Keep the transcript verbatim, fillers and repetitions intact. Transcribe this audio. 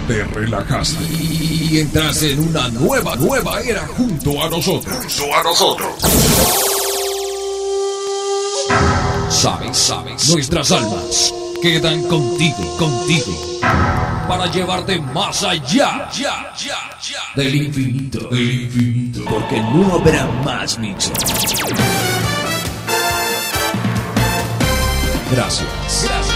te relajaste y entraste en una nueva, nueva era junto a nosotros. Junto a nosotros. Sabes, sabes, nuestras almas quedan contigo, contigo, para llevarte más allá, ya, ya, ya, del infinito, del infinito, porque no habrá más mixes. Gracias. Gracias.